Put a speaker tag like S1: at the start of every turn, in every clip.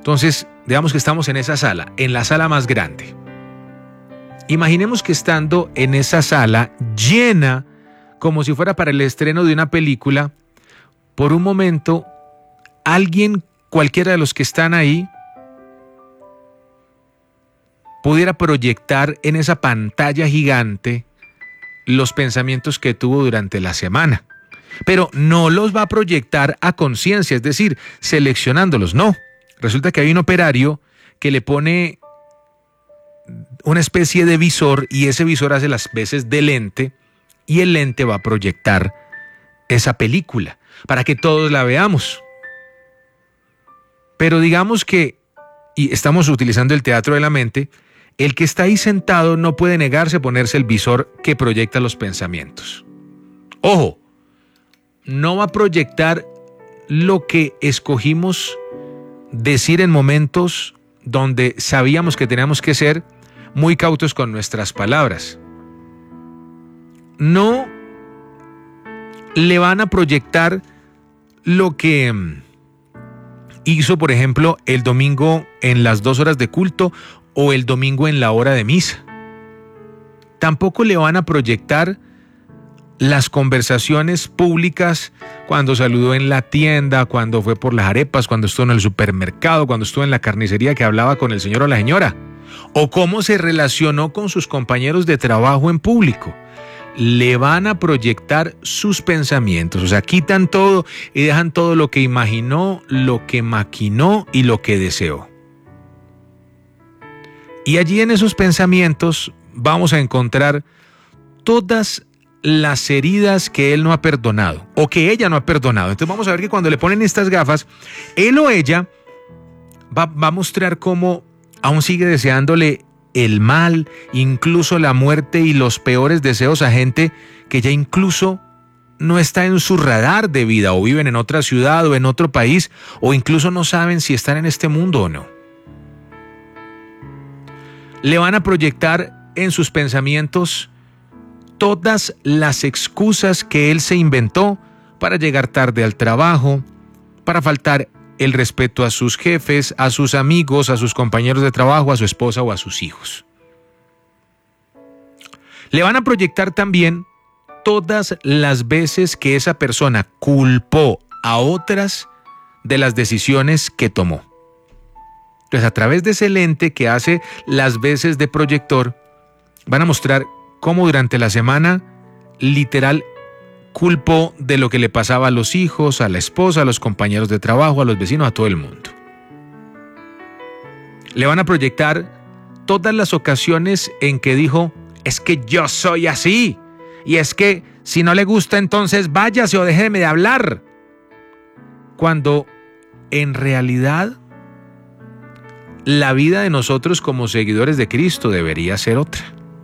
S1: Entonces, digamos que estamos en esa sala, en la sala más grande. Imaginemos que estando en esa sala llena, como si fuera para el estreno de una película, por un momento, alguien, cualquiera de los que están ahí, pudiera proyectar en esa pantalla gigante los pensamientos que tuvo durante la semana. Pero no los va a proyectar a conciencia, es decir, seleccionándolos, no. Resulta que hay un operario que le pone una especie de visor y ese visor hace las veces de lente y el lente va a proyectar esa película para que todos la veamos. Pero digamos que, y estamos utilizando el teatro de la mente, el que está ahí sentado no puede negarse a ponerse el visor que proyecta los pensamientos. Ojo, no va a proyectar lo que escogimos decir en momentos donde sabíamos que teníamos que ser muy cautos con nuestras palabras. No le van a proyectar lo que hizo, por ejemplo, el domingo en las 2 horas de culto o el domingo en la hora de misa. Tampoco le van a proyectar las conversaciones públicas cuando saludó en la tienda, cuando fue por las arepas, cuando estuvo en el supermercado, cuando estuvo en la carnicería que hablaba con el señor o la señora, o cómo se relacionó con sus compañeros de trabajo en público. Le van a proyectar sus pensamientos, o sea, quitan todo y dejan todo lo que imaginó, lo que maquinó y lo que deseó. Y allí en esos pensamientos vamos a encontrar todas las heridas que él no ha perdonado o que ella no ha perdonado. Entonces vamos a ver que cuando le ponen estas gafas, él o ella va a mostrar cómo aún sigue deseándole el mal, incluso la muerte y los peores deseos a gente que ya incluso no está en su radar de vida o viven en otra ciudad o en otro país o incluso no saben si están en este mundo o no. Le van a proyectar en sus pensamientos todas las excusas que él se inventó para llegar tarde al trabajo, para faltar el respeto a sus jefes, a sus amigos, a sus compañeros de trabajo, a su esposa o a sus hijos. Le van a proyectar también todas las veces que esa persona culpó a otras de las decisiones que tomó. Entonces, a través de ese lente que hace las veces de proyector, van a mostrar cómo durante la semana, literal, culpó de lo que le pasaba a los hijos, a la esposa, a los compañeros de trabajo, a los vecinos, a todo el mundo. Le van a proyectar todas las ocasiones en que dijo, es que yo soy así, y es que si no le gusta entonces váyase o déjeme de hablar. Cuando en realidad la vida de nosotros como seguidores de Cristo debería ser otra.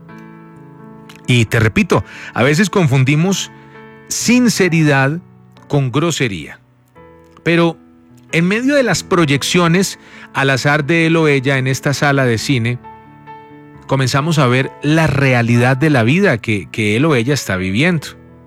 S1: Y te repito, a veces confundimos sinceridad con grosería. Pero en medio de las proyecciones al azar de él o ella en esta sala de cine, comenzamos a ver la realidad de la vida que él o ella está viviendo.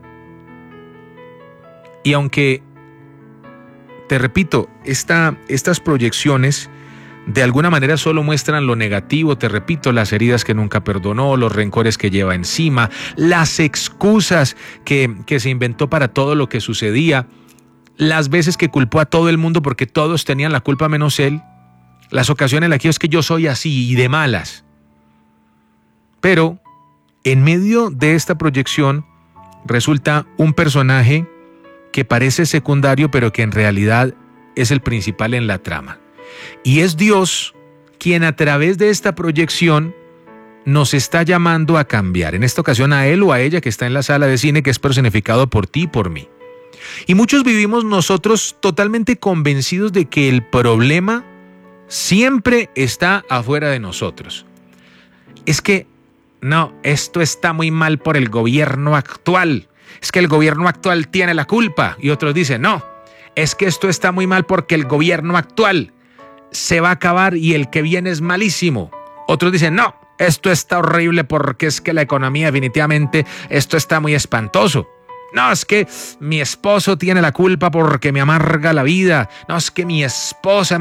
S1: Y aunque, te repito, estas proyecciones de alguna manera solo muestran lo negativo, te repito, las heridas que nunca perdonó, los rencores que lleva encima, las excusas que se inventó para todo lo que sucedía, las veces que culpó a todo el mundo porque todos tenían la culpa menos él, las ocasiones en las que es que yo soy así y de malas. Pero en medio de esta proyección resulta un personaje que parece secundario pero que en realidad es el principal en la trama. Y es Dios quien a través de esta proyección nos está llamando a cambiar. En esta ocasión a él o a ella que está en la sala de cine, que es personificado por ti y por mí. Y muchos vivimos nosotros totalmente convencidos de que el problema siempre está afuera de nosotros. Es que no, esto está muy mal por el gobierno actual. Es que el gobierno actual tiene la culpa. Y otros dicen, no, es que esto está muy mal porque el gobierno actual se va a acabar y el que viene es malísimo. Otros dicen, no, esto está horrible porque es que la economía definitivamente, esto está muy espantoso. No, es que mi esposo tiene la culpa porque me amarga la vida. No, es que mi esposa